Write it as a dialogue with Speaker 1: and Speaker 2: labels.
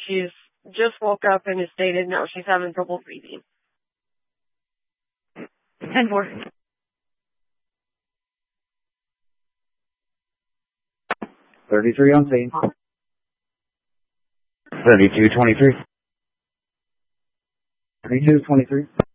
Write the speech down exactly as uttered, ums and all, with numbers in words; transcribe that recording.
Speaker 1: She's just woke up and is stated now she's having trouble breathing. ten four.
Speaker 2: thirty-three on scene.
Speaker 3: thirty-two twenty-three.
Speaker 2: thirty-two twenty-three.